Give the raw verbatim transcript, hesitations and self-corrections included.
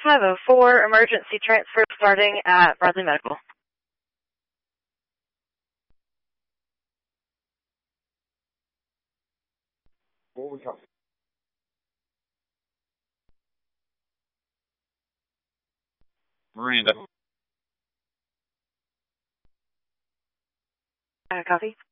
five oh four, emergency transfer starting at Bradley Medical. What we got? Miranda. Uh, copy.